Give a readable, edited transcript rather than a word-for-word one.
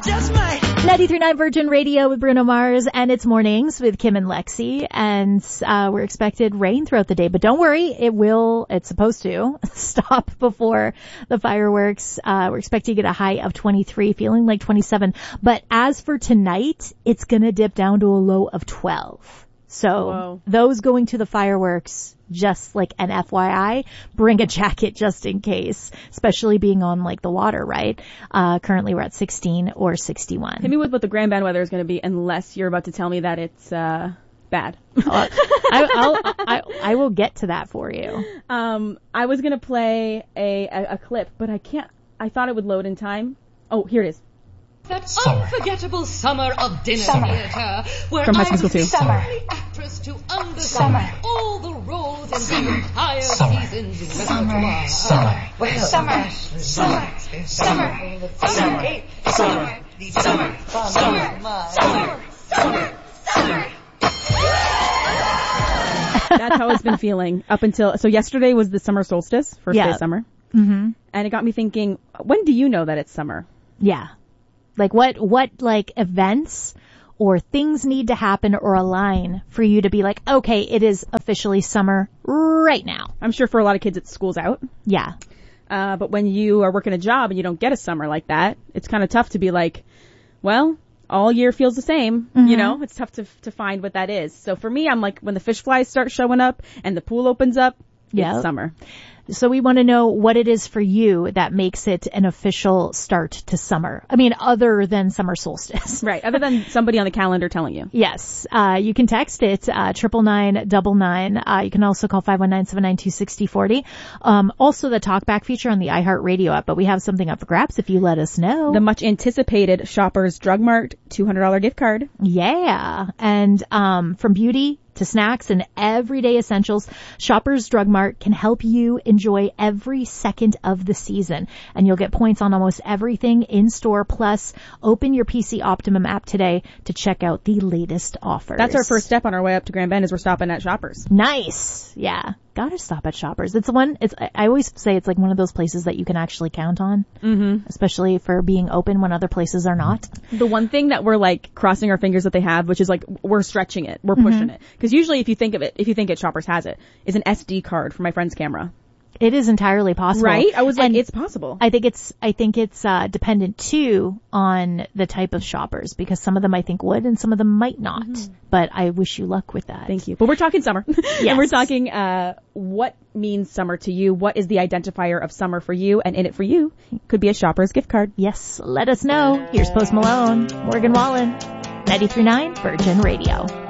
just might. 93.9 Virgin Radio with Bruno Mars, and it's mornings with Kim and Lexi, and we're expected rain throughout the day, but don't worry, it's supposed to stop before the fireworks. We're expecting to get a high of 23, feeling like 27, but as for tonight, it's gonna dip down to a low of 12. So Whoa. Those going to the fireworks, just like an FYI, bring a jacket just in case, especially being on like the water, right? Currently we're at 16 or 61. Hit me with what the Grand Band weather is going to be, unless you're about to tell me that it's bad. I will get to that for you. I was going to play a clip, but I can't. I thought it would load in time. Oh, here it is. That unforgettable summer of dinner theater, where From High I School was the Musical 2. only actress to understand all the roles in the entire season's repertoire. That's how it's been feeling up until, so yesterday was the summer solstice, first day of summer. Mm-hmm. And it got me thinking, when do you know that it's summer? Yeah. Like what like events or things need to happen or align for you to be like, okay, it is officially summer right now. I'm sure for a lot of kids it's school's out. Yeah. But when you are working a job and you don't get a summer like that, it's kind of tough to be like, well, all year feels the same. Mm-hmm. You know, it's tough to find what that is. So for me, I'm like, when the fish flies start showing up and the pool opens up, it's summer. So we want to know what it is for you that makes it an official start to summer. I mean, other than summer solstice. Right. Other than somebody on the calendar telling you. Yes. You can text it, 99999. You can also call 519-792-6040. Also the talkback feature on the iHeartRadio app, but we have something up for grabs if you let us know. The much anticipated Shoppers Drug Mart $200 gift card. Yeah. And, from beauty to snacks and everyday essentials, Shoppers Drug Mart can help you enjoy every second of the season. And you'll get points on almost everything in store. Plus, open your PC Optimum app today to check out the latest offers. That's our first step on our way up to Grand Bend, is we're stopping at Shoppers. Nice. Yeah. Gotta stop at Shoppers. I always say it's like one of those places that you can actually count on. Mm-hmm. Especially for being open when other places are not. The one thing that we're like crossing our fingers that they have, which is like, we're stretching it, we're pushing it. Because usually if you think it, Shoppers has it, is an SD card for my friend's camera. It is entirely possible. Right? I was like, it's possible. I think it's dependent too on the type of shoppers, because some of them I think would and some of them might not. Mm-hmm. But I wish you luck with that. Thank you. But we're talking summer. Yes. And we're talking, what means summer to you? What is the identifier of summer for you? And in it for you could be a Shoppers gift card. Yes. Let us know. Here's Post Malone, Morgan Wallen, 93.9 Virgin Radio.